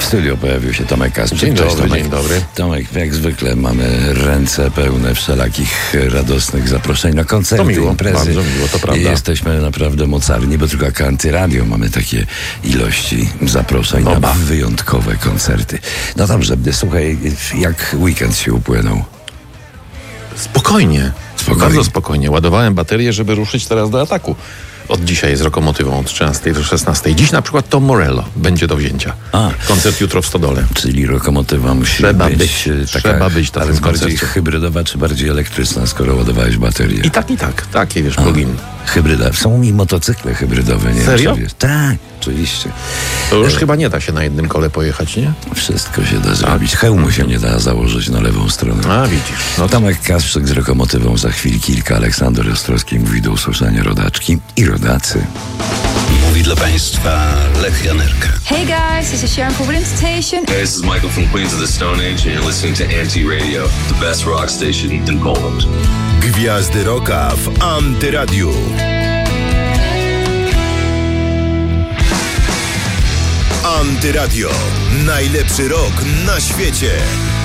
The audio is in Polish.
studiu pojawił się Tomek Kasprzyk. Dzień Cześć, dobry, Tomek. dzień dobry. Tomek, jak zwykle mamy ręce pełne wszelakich radosnych zaproszeń na koncerty, To miło, imprezy. bardzo miło, to prawda. I jesteśmy naprawdę mocarni, bo tylko jak Antyradio mamy takie ilości zaproszeń na wyjątkowe koncerty. No dobrze, słuchaj, jak weekend się upłynął? Spokojnie. Bardzo spokojnie. Ładowałem baterię, żeby ruszyć teraz do ataku. Od dzisiaj z Lokomotywą od 13 do 16. Dziś na przykład Tom Morello będzie do wzięcia. Koncert jutro w Stodole. Czyli Lokomotywa musi Trzeba być być na ale tym bardziej koncercie. hybrydowa, czy bardziej elektryczna, skoro ładowałeś baterię? I tak. Takie, wiesz, plugin. Hybryda. Są i motocykle hybrydowe, nie? Serio? Wiem, czy wiesz. Tak, oczywiście. To już chyba nie da się na jednym kole pojechać, nie? Wszystko się da zrobić. Hełmu się nie da założyć na lewą stronę. A, widzisz. No Tomek Kasprzyk z Lokomotywą za chwil kilka. Aleksander Ostrowski mówi do usłyszenia rodaczki i rodacy. Mówi dla Państwa Lech Janerka. Hey guys, this is Sharon from Wind Station. Hey, this is Michael from Queens of the Stone Age, and you're listening to Anti-Radio, the best rock station in Poland. Gwiazdy Rocka w Antyradiu. Antyradio. Najlepszy rock na świecie.